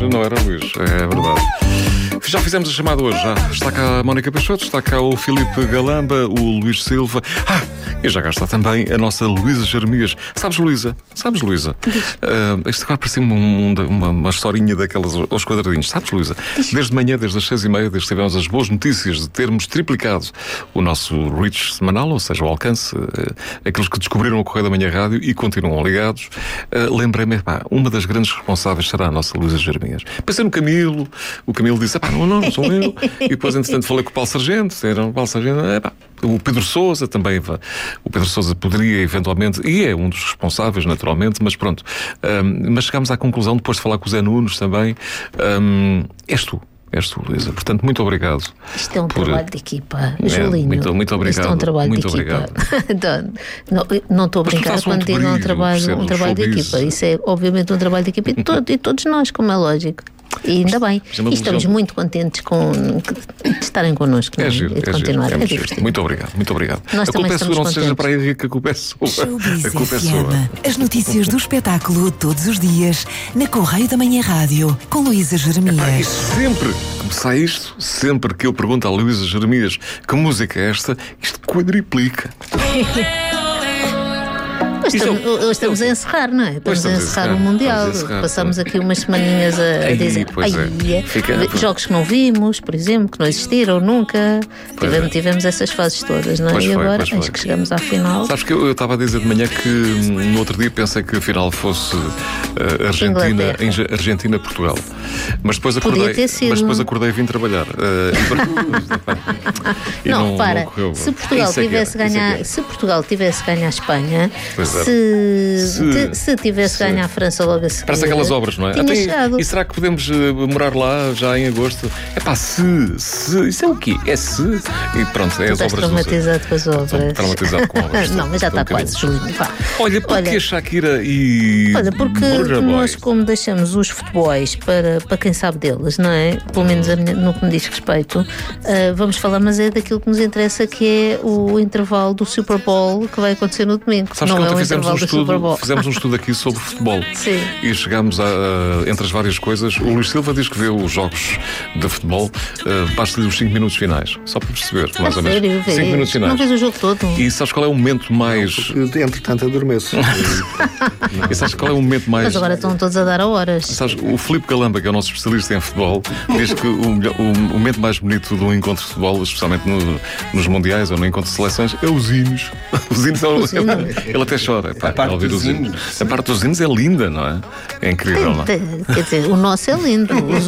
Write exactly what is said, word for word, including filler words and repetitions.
não era Luís, é verdade. Já fizemos a chamada hoje, já. Está cá a Mónica Peixoto, está cá o Filipe Galamba, o Luís Silva. Ah, e já cá está também a nossa Luísa Jeremias. Sabes, Luísa? Sabes, Luísa? Uh, isto agora parece-me um, uma, uma historinha daquelas aos quadradinhos. Sabes, Luísa? Desde manhã, desde as seis e meia, desde que tivemos as boas notícias de termos triplicado o nosso reach semanal, ou seja, o alcance, uh, aqueles que descobriram o Correio da Manhã Rádio e continuam ligados, uh, lembrei-me, pá, uma das grandes responsáveis será a nossa Luísa Jeremias. Pensei no Camilo, o Camilo disse, pá, não, não, não sou eu. E depois, entretanto, falei com o Paulo Sargento, era o Paulo Sargento, é, pá, o Pedro Sousa também, o Pedro Sousa poderia eventualmente, e é um dos responsáveis naturalmente, mas pronto, um, mas chegámos à conclusão, depois de falar com o Zé Nunes também, um, és tu. És tu, Luísa. Portanto, muito obrigado. Isto é um por... trabalho de equipa, é, Julinho. Muito, muito obrigado. Isto é um trabalho muito de obrigado. equipa. não, não estou a brincar quando digo um trabalho, um trabalho de equipa. Isso é, obviamente, um trabalho de equipa e, todo, e todos nós, como é lógico. E ainda bem. E estamos muito contentes com, de estarem connosco. É giro, e de é continuar. Giro, é é divertido. Muito obrigado, muito obrigado. Nós a culpa é sua, não seja para a Henrique, a culpa é sua. A culpa é sua. As notícias do espetáculo todos os dias na Correio da Manhã Rádio com Luísa Jeremias. Epá, e sempre que sai isto, sempre que eu pergunto à Luísa Jeremias que música é esta, isto quadriplica. Hoje estamos, hoje estamos a encerrar, não é? Estamos, estamos a encerrar, encerrar o Mundial. Encerrar, Passamos tá. aqui umas semaninhas a, a dizer Ai, é. Fica... jogos que não vimos, por exemplo, que não existiram nunca. Tivemos, é. tivemos essas fases todas, não é? Pois e foi, agora pois acho que chegamos à final. Sabes que eu, eu estava a dizer de manhã que no outro dia pensei que a final fosse uh, Argentina, Argentina-Portugal. Mas depois acordei, mas depois acordei e vim trabalhar. Uh, e não, não, para, não se Portugal tivesse é ganhar, é se Portugal tivesse ganho a Espanha, Se, se, se tivesse ganho a França logo a seguir. Parece aquelas obras, não é? Tinha chegado. E será que podemos uh, morar lá já em agosto? É pá, se, se, isso é o quê? É se. E pronto, é tu as obras. Traumatizado com as obras. Estou traumatizado com obras. Não, mas já está um quase, Julinho. Olha, porque a Shakira e. Olha, porque nós, como deixamos os futebols para, para quem sabe deles, não é? Pelo menos no que me diz respeito, uh, vamos falar, mas é daquilo que nos interessa, que é o intervalo do Super Bowl que vai acontecer no domingo. Sabes não que é o fizemos um, estudo, fizemos um estudo aqui sobre futebol. Sim. E chegámos a, a, entre as várias coisas, o Luís Silva diz que vê os jogos de futebol, uh, basta-lhe os cinco minutos finais, só para perceber, mais a ou menos. cinco minutos finais. Não vês o jogo todo. E sabes qual é o momento mais. Não, entretanto, adormeço. E sabes qual é o momento mais. Mas agora estão todos a dar a horas. Sabes, o Filipe Galamba, que é o nosso especialista em futebol, diz que o, o, o momento mais bonito de um encontro de futebol, especialmente no, nos mundiais ou no encontro de seleções, é os hinos. Os hinos é o. Ele, ele até chora. Pá, a parte dos hinos. A parte dos hinos é linda, não é? É incrível, não é? Quer dizer, o nosso é lindo. Os